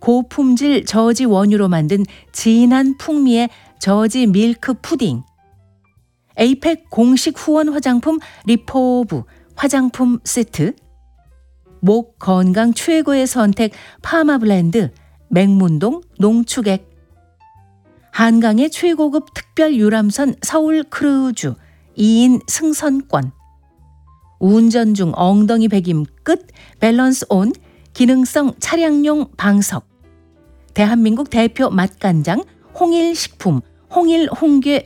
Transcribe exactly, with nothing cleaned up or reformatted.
고품질 저지 원유로 만든 진한 풍미의 저지 밀크 푸딩, 에이펙 공식 후원 화장품 리포브 화장품 세트, 목 건강 최고의 선택 파마 블렌드 맹문동 농축액, 한강의 최고급 특별 유람선 서울 크루즈 이 인 승선권, 운전 중 엉덩이 베김 끝 밸런스 온 기능성 차량용 방석, 대한민국 대표 맛간장 홍일식품 홍일 홍게